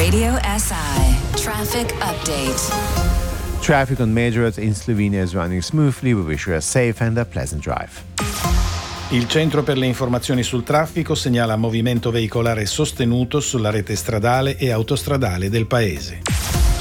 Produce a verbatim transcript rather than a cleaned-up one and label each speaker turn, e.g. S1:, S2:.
S1: Radio S I Traffic Update.
S2: Traffic on major roads in Slovenia is running smoothly. We wish you a safe and a pleasant drive.
S3: Il Centro per le informazioni sul traffico segnala movimento veicolare sostenuto sulla rete stradale e autostradale del paese.